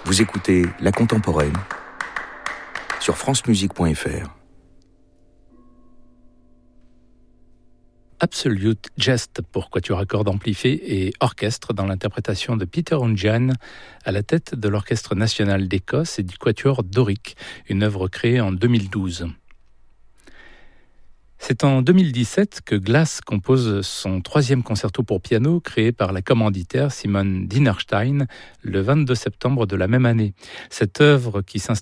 Vous écoutez La Contemporaine sur francemusique.fr. Absolute Jest pour quatuor à cordes amplifiées et orchestre dans l'interprétation de Peter Oundjian à la tête de l'Orchestre national d'Écosse et du quatuor Doric, une œuvre créée en 2012. C'est en 2017 que Glass compose son 3e concerto pour piano créé par la commanditaire Simone Dinerstein le 22 septembre de la même année. Cette œuvre qui s'installe